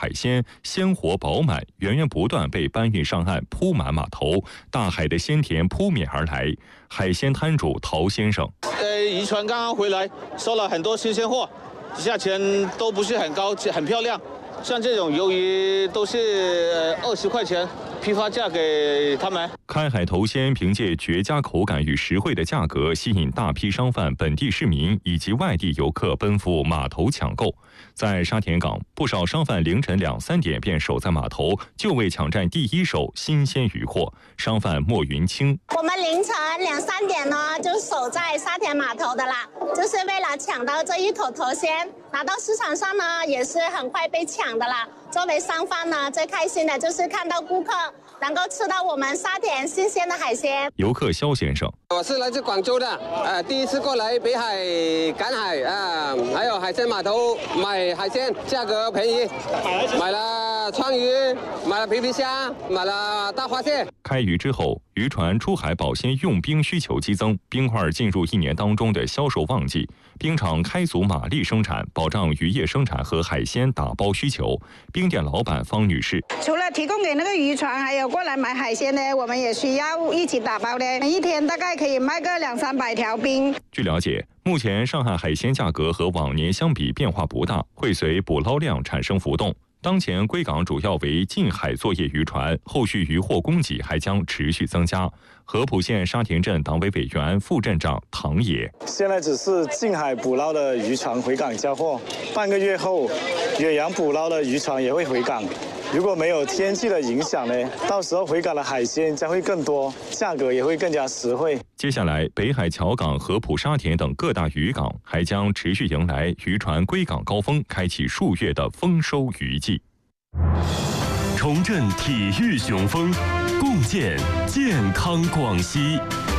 海鲜鲜活饱满，源源不断被搬运上岸，铺满码头，大海的鲜甜扑面而来。海鲜摊主陶先生： 渔船刚刚回来，收了很多新鲜货，价钱都不是很高，很漂亮。像这种鱿鱼都是20块钱。批发价给他们。 开海头鲜凭借绝佳口感与实惠的价格，吸引大批商贩、本地市民以及外地游客奔赴码头抢购。在沙田港，不少商贩凌晨2、3点便守在码头，就为抢占第一手新鲜渔货。商贩莫云清： 我们凌晨2、3点呢，就守在沙田码头的啦，就是为了抢到这一口头鲜，拿到市场上呢，也是很快被抢的啦。作为商贩呢，最开心的就是看到顾客能够吃到我们沙田新鲜的海鲜。 游客肖先生： 我是来自广州的，第一次过来北海赶海啊，还有海鲜码头买海鲜，价格便宜，买了川鱼，买了皮皮虾，买了大花蟹。 开渔之后，渔船出海保鲜用冰需求激增，冰块进入1年当中的销售旺季，冰场开足马力生产，保障渔业生产和海鲜打包需求。冰店老板方女士： 除了提供给那个渔船，还有过来买海鲜呢，我们也需要一起打包的，一天大概可以卖个200、300条冰。 据了解，目前上海海鲜价格和往年相比变化不大，会随捕捞量产生浮动。当前归港主要为近海作业渔船，后续渔获供给还将持续增加。合浦县沙田镇党委委员、副镇长唐野： 现在只是近海捕捞的渔船回港交货，半个月后，远洋捕捞的渔船也会回港。如果没有天气的影响呢，到时候回港的海鲜将会更多，价格也会更加实惠。 接下来，北海桥港、合浦沙田等各大渔港还将持续迎来渔船归港高峰，开启数月的丰收渔季。 重振体育雄风，共建健康广西。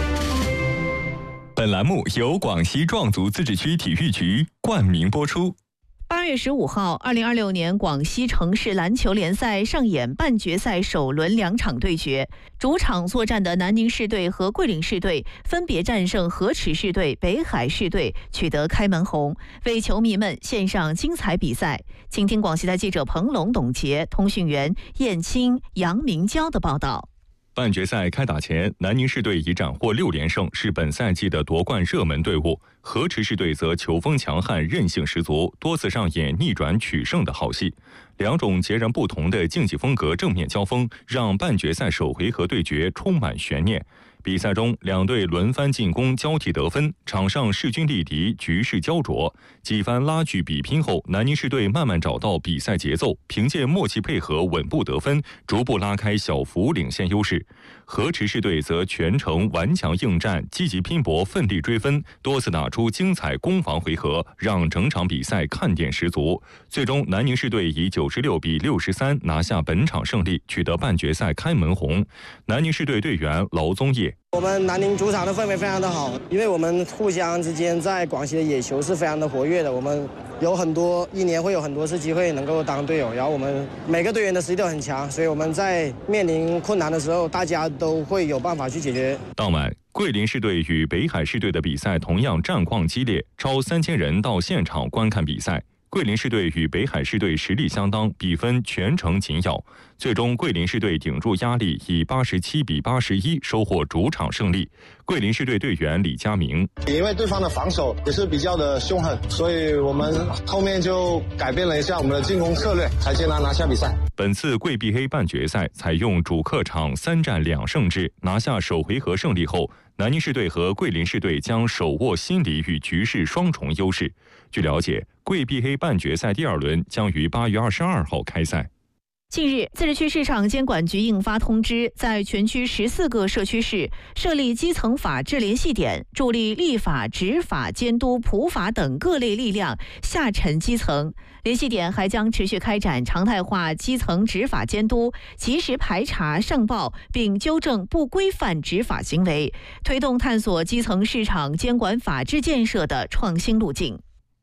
本栏目由广西壮族自治区体育局冠名播出。 8月15号，2026年广西城市篮球联赛上演半决赛首轮2场对决。主场作战的南宁市队和桂林市队分别战胜河池市队、北海市队，取得开门红，为球迷们献上精彩比赛。请听广西台记者彭龙、董洁、通讯员燕青、杨明娇的报道。 半决赛开打前，南宁市队已斩获6连胜，是本赛季的夺冠热门队伍。河池市队则球风强悍，韧性十足，多次上演逆转取胜的好戏。2种截然不同的竞技风格正面交锋，让半决赛首回合对决充满悬念。比赛中，两队轮番进攻，交替得分，场上势均力敌，局势焦灼。几番拉锯比拼后，南宁市队慢慢找到比赛节奏，凭借默契配合稳步得分，逐步拉开小幅领先优势。河池市队则全程顽强应战，积极拼搏，奋力追分，多次打出精彩攻防回合，让整场比赛看点十足。最终，南宁市队以96比63拿下本场胜利，取得半决赛开门红。南宁市队队员劳宗业： 我们南宁主场的氛围非常的好，因为我们互相之间在广西的野球是非常的活跃的，我们一年会有很多次机会能够当队友，然后我们每个队员的实力都很强，所以我们在面临困难的时候，大家都会有办法去解决。 当晚，桂林市队与北海市队的比赛同样战况激烈，超3000人到现场观看比赛。桂林市队与北海市队实力相当，比分全程紧咬，最终桂林市队顶住压力，以87比81收获主场胜利。桂林市队队员李佳明： 因为对方的防守也是比较的凶狠，所以我们后面就改变了一下我们的进攻策略，才艰难拿下比赛。 本次桂碧黑半决赛采用主客场3战2胜制，拿下首回合胜利后，南宁市队和桂林市队将手握心理与局势双重优势。据了解，桂碧黑半决赛第2轮将于8月22号开赛。 近日，自治区市场监管局印发通知，在全区14个社区市设立基层法治联系点，助力立法、执法、监督、普法等各类力量下沉基层。联系点还将持续开展常态化基层执法监督，及时排查上报并纠正不规范执法行为，推动探索基层市场监管法治建设的创新路径。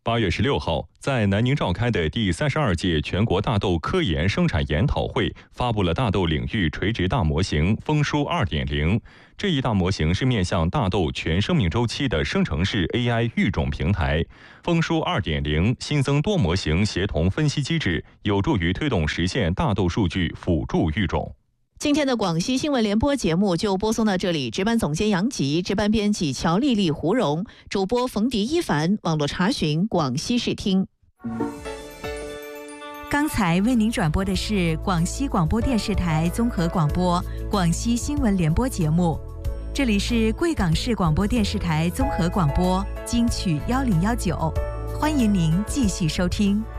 8月16号，在南宁召开的第32届全国大豆科研生产研讨会发布了大豆领域垂直大模型丰舒 2.0。这一大模型是面向大豆全生命周期的生成式 AI 育种平台。丰舒 2.0 新增多模型协同分析机制，有助于推动实现大豆数据辅助育种。 今天的广西新闻联播节目就播送到这里，值班总监杨吉，值班编辑乔丽丽、胡荣，主播冯迪、一凡，网络查询广西视听。 刚才为您转播的是广西广播电视台综合广播广西新闻联播节目，这里是贵港市广播电视台综合广播金曲1019，欢迎您继续收听。